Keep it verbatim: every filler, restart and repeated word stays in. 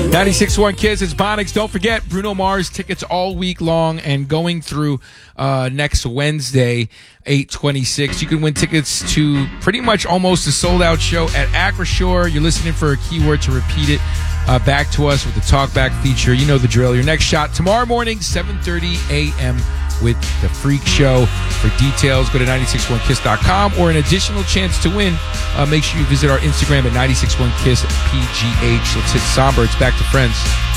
ninety-six point one Kiss, it's Bonix. Don't forget, Bruno Mars tickets all week long and going through uh, next Wednesday, eight twenty-six. You can win tickets to pretty much almost a sold-out show at Acroshore. You're listening for a keyword to repeat it uh, back to us with the Talkback feature. You know the drill. Your next shot tomorrow morning, seven thirty a.m. with The Freak Show. For details, go to nine six one kiss dot com, or an additional chance to win, uh, make sure you visit our Instagram at nine six one kiss P G H. Let's hit somber. It's back to Friends.